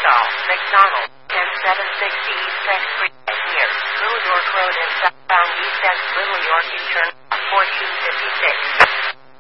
Install McDonald, 10760 East Tech Street, near Little York Road and southbound East East Little York, U-turn 4256.